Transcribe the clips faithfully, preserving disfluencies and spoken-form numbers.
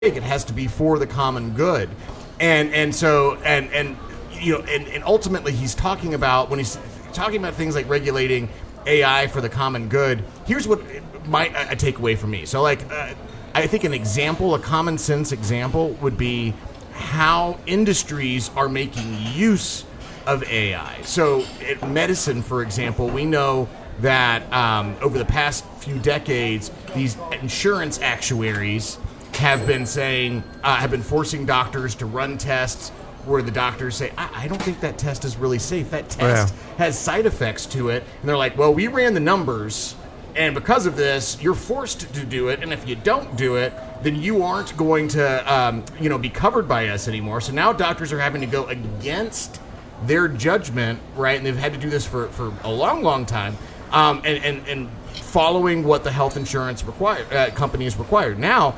it has to be for the common good. And and so and and you know and, and ultimately he's talking about when he's talking about things like regulating A I for the common good. Here's what might I take away from me. So like uh, I think an example, a common sense example would be how industries are making use of A I. So in medicine, for example, we know that um, over the past few decades, these insurance actuaries have been saying, uh, have been forcing doctors to run tests where the doctors say, I, I don't think that test is really safe. That test yeah. has side effects to it. And they're like, well, we ran the numbers, and because of this, you're forced to do it. And if you don't do it, then you aren't going to, um, you know, be covered by us anymore. So now doctors are having to go against their judgment, right? And they've had to do this for, for a long, long time, um, and, and, and following what the health insurance require, uh, companies require. Now,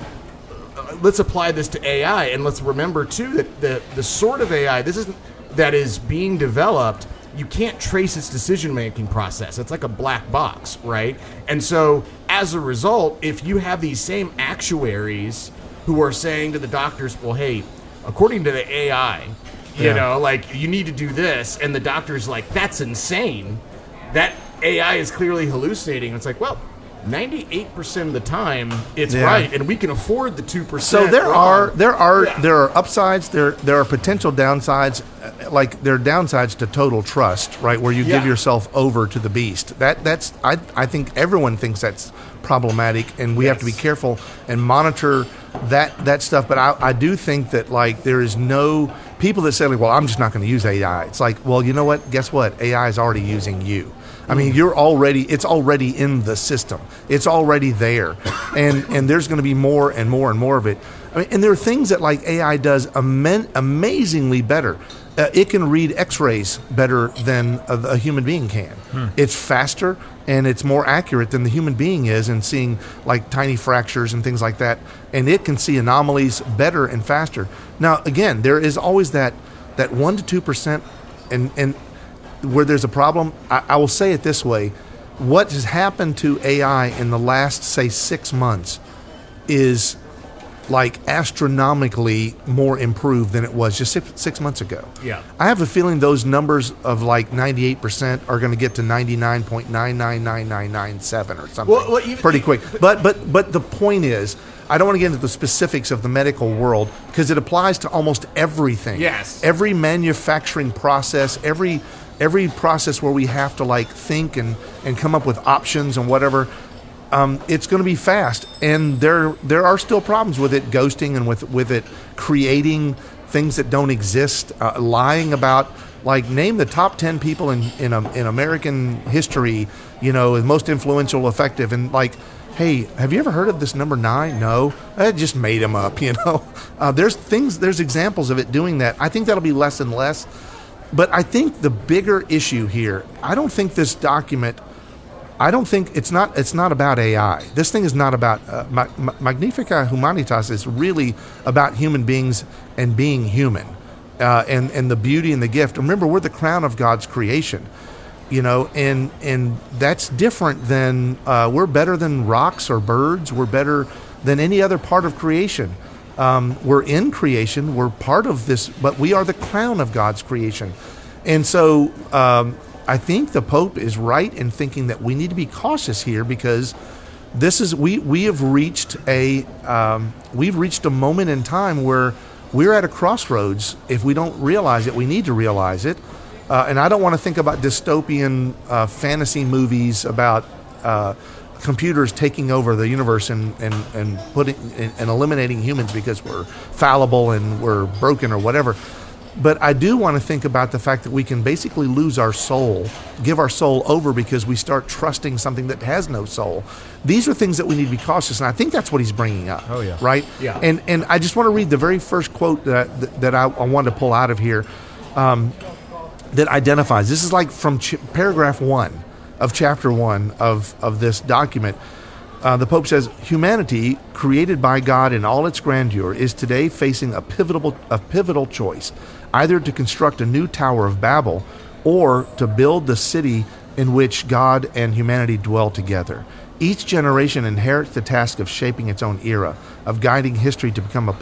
let's apply this to A I, and let's remember too that the the sort of A I this isn't that is being developed, you can't trace its decision making process. It's like a black box, right? And so as a result, if you have these same actuaries who are saying to the doctors, well, hey, according to the A I, you Yeah. know, like you need to do this, and the doctor's like, that's insane. That A I is clearly hallucinating. It's like, well, ninety-eight percent of the time it's Yeah. right, and we can afford the two percent. So there wrong. are there are Yeah. there are upsides, there there are potential downsides, uh, like there are downsides to total trust, right? Where you give Yeah. yourself over to the beast. That that's I I think everyone thinks that's problematic, and we have to be Yes. careful and monitor that that stuff. But I I do think that like there is no people that say like, well, I'm just not going to use A I. It's like, well, you know what? Guess what? A I is already using you. I mean, you're already, it's already in the system. It's already there. And and there's going to be more and more and more of it. I mean, and there are things that like A I does amen, amazingly better. Uh, it can read x-rays better than a, a human being can. Hmm. It's faster and it's more accurate than the human being is in seeing like tiny fractures and things like that. And it can see anomalies better and faster. Now, again, there is always that that one to two percent and and where there's a problem. I, I will say it this way. What has happened to A I in the last, say, six months is like astronomically more improved than it was just six, six months ago. Yeah. I have a feeling those numbers of like ninety-eight percent are going to get to ninety-nine point nine nine nine nine nine seven or something Well, well, even- pretty quick. But, but, but the point is, I don't want to get into the specifics of the medical world because it applies to almost everything. Yes. Every manufacturing process, every every process where we have to like think and, and come up with options and whatever, um, it's going to be fast. And there there are still problems with it ghosting and with, with it creating things that don't exist, uh, lying about, like name the top ten people in, in, um, in American history, you know, most influential, effective, and like, hey, have you ever heard of this number nine? No, I just made him up, you know. Uh, there's things, there's examples of it doing that. I think that'll be less and less. But I think the bigger issue here, I don't think this document, I don't think it's not it's not about A I. This thing is not about, uh, Magnificat Humanitas is really about human beings and being human uh, and, and the beauty and the gift. Remember, we're the crown of God's creation. You know, and and that's different than uh, we're better than rocks or birds. We're better than any other part of creation. Um, we're in creation. We're part of this, but we are the crown of God's creation. And so um, I think the Pope is right in thinking that we need to be cautious here because this is we we have reached a um, we've reached a moment in time where we're at a crossroads. If we don't realize it, we need to realize it. Uh, and I don't want to think about dystopian uh, fantasy movies about uh, computers taking over the universe and and and putting and, and eliminating humans because we're fallible and we're broken or whatever. But I do want to think about the fact that we can basically lose our soul, give our soul over because we start trusting something that has no soul. These are things that we need to be cautious, and I think that's what he's bringing up. Oh, yeah. Right? Yeah. And and I just want to read the very first quote that that I, I wanted to pull out of here. Um, that identifies. This is like from ch- paragraph one of chapter one of, of this document. Uh, the Pope says, humanity, created by God in all its grandeur, is today facing a pivotal, a pivotal choice, either to construct a new Tower of Babel or to build the city in which God and humanity dwell together. Each generation inherits the task of shaping its own era, of guiding history to become a